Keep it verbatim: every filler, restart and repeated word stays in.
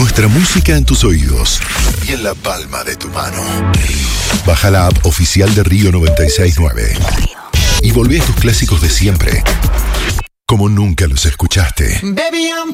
Nuestra música en tus oídos y en la palma de tu mano. Baja la app oficial de Río noventa y seis punto nueve y volvé a tus clásicos de siempre, como nunca los escuchaste. Baby, I'm